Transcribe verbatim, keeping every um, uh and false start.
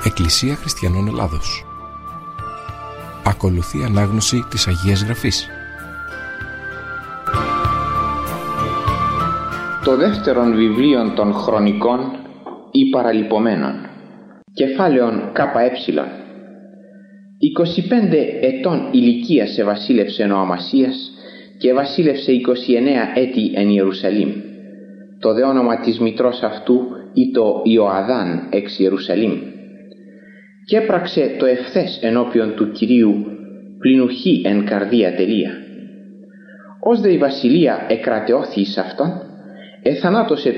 Εκκλησία Χριστιανών Ελλάδος. Ακολουθεί ανάγνωση της Αγίας Γραφής. Το δεύτερον βιβλίον των Χρονικών ή Παραλυπωμένων. Κεφάλαιον ΚΕ. είκοσι πέντε ετών ηλικίας εβασίλευσε ο Αμασίας και βασίλευσε είκοσι εννέα έτη εν Ιερουσαλήμ. Το δε όνομα της μητρός αυτού ήτο Ιωαδάν εξ Ιερουσαλήμ. Και έπραξε το ευθές ενώπιον του Κυρίου πληνουχή εν καρδία τελεία. Ως δε η βασιλεία εκρατεώθη εις αυτόν, εθανάτωσε